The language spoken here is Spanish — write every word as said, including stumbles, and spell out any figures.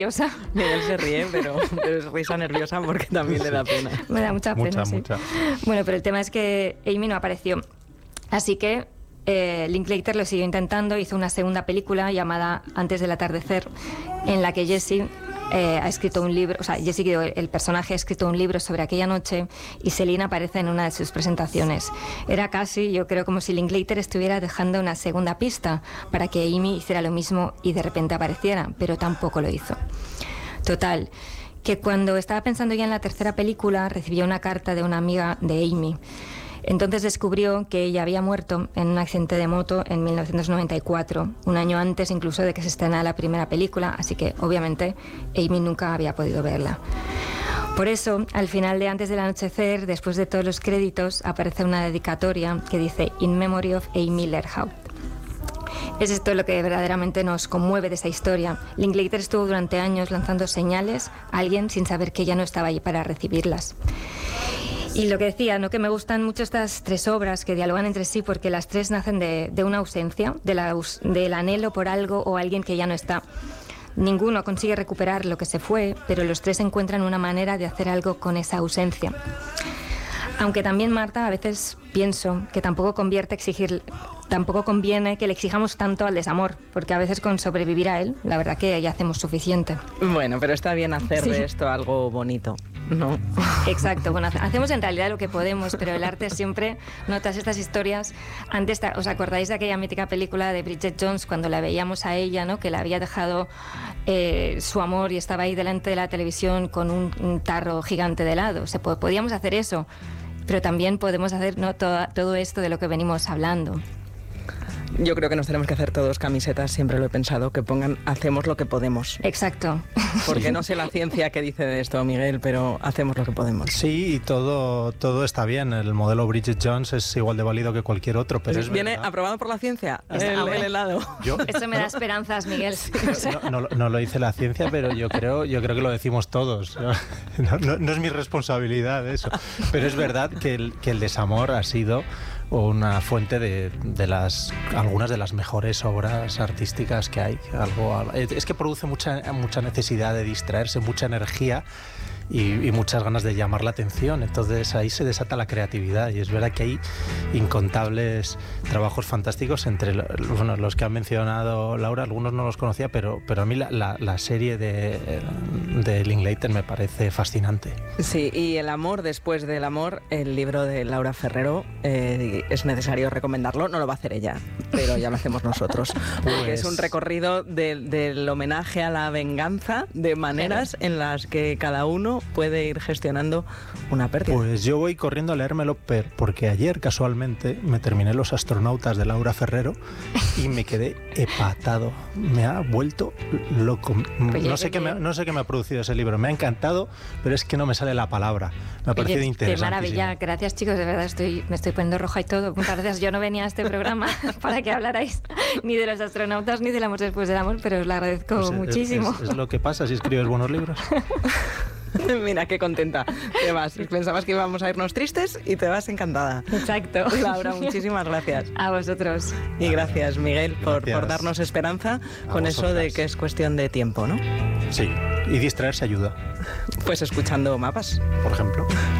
nerviosa. Miguel se ríe, pero, pero es risa nerviosa porque también le da pena. Me da mucha pena, Mucha, sí. mucha. Bueno, pero el tema es que Amy no apareció. Así que eh, Linklater lo siguió intentando, hizo una segunda película llamada Antes del atardecer, en la que Jesse eh, ha escrito un libro, o sea, Jesse, el personaje, ha escrito un libro sobre aquella noche y Celine aparece en una de sus presentaciones. Era casi, yo creo, como si Linklater estuviera dejando una segunda pista para que Amy hiciera lo mismo y de repente apareciera, pero tampoco lo hizo. Total, que cuando estaba pensando ya en la tercera película, recibió una carta de una amiga de Amy. Entonces descubrió que ella había muerto en un accidente de moto en mil novecientos noventa y cuatro, un año antes incluso de que se estrenara la primera película, así que obviamente Amy nunca había podido verla. Por eso, al final de Antes del anochecer, después de todos los créditos, aparece una dedicatoria que dice In Memory of Amy Lerhout. Es esto lo que verdaderamente nos conmueve de esa historia. Linklater estuvo durante años lanzando señales a alguien sin saber que ella no estaba allí para recibirlas. Y lo que decía, ¿no?, que me gustan mucho estas tres obras que dialogan entre sí porque las tres nacen de, de una ausencia, de la, del anhelo por algo o alguien que ya no está. Ninguno consigue recuperar lo que se fue, pero los tres encuentran una manera de hacer algo con esa ausencia. Aunque también, Marta, a veces pienso que tampoco convierte exigir, tampoco conviene que le exijamos tanto al desamor, porque a veces con sobrevivir a él, la verdad que ya hacemos suficiente. Bueno, pero está bien hacer Sí. de esto algo bonito, ¿no? Exacto, bueno, hacemos en realidad lo que podemos, pero el arte siempre, notas estas historias. Antes, ¿os acordáis de aquella mítica película de Bridget Jones cuando la veíamos a ella, ¿no?, que le había dejado eh, su amor y estaba ahí delante de la televisión con un, un tarro gigante de helado? O sea, podíamos hacer eso, pero también podemos hacer, ¿no?, todo, todo esto de lo que venimos hablando. Yo creo que nos tenemos que hacer todos camisetas, siempre lo he pensado, que pongan hacemos lo que podemos. Exacto. Porque no sé la ciencia que dice de esto, Miguel, pero hacemos lo que podemos. Sí, y todo, todo está bien. El modelo Bridget Jones es igual de válido que cualquier otro, pero es ¿Viene verdad. aprobado por la ciencia el, Ah, bueno. el helado? Yo, Eso me da esperanzas, Miguel. O sea, no, no, no lo dice la ciencia, pero yo creo, yo creo que lo decimos todos. No, no, no es mi responsabilidad eso. Pero es verdad que el, que el desamor ha sido una fuente de, de las algunas de las mejores obras artísticas que hay. Algo, es que produce mucha, mucha necesidad de distraerse, mucha energía y, y muchas ganas de llamar la atención. Entonces ahí se desata la creatividad y es verdad que hay incontables trabajos fantásticos entre los, bueno, los que han mencionado Laura. Algunos no los conocía, pero, pero a mí la, la, la serie de, de Linklater me parece fascinante. Sí, y El amor después del amor, el libro de Laura Ferrero, eh, es necesario recomendarlo. No lo va a hacer ella, pero ya lo hacemos nosotros. Pues... Porque es un recorrido de, del homenaje a la venganza, de maneras en las que cada uno puede ir gestionando una pérdida. Pues yo voy corriendo a leérmelo porque ayer casualmente me terminé Los astronautas de Laura Ferrero y me quedé epatado. Me ha vuelto loco. Oye, no sé oye, qué me, no sé qué me ha producido ese libro. Me ha encantado, pero es que no me sale la palabra. Me ha parecido Oye, interesante. Qué maravilla, gracias chicos, de verdad estoy, me estoy poniendo roja y todo. Muchas gracias, yo no venía a este programa para que hablarais ni de los astronautas ni del amor después del amor, pero os lo agradezco Pues es, muchísimo. Es, es lo que pasa si escribes buenos libros. Mira, qué contenta te vas. Pensabas que íbamos a irnos tristes y te vas encantada. Exacto. Laura, muchísimas gracias. A vosotros. Y gracias, Miguel, por, Gracias. por darnos esperanza A con eso de vosotras. que es cuestión de tiempo, ¿no? Sí, y distraerse ayuda, Pues escuchando mapas. por ejemplo.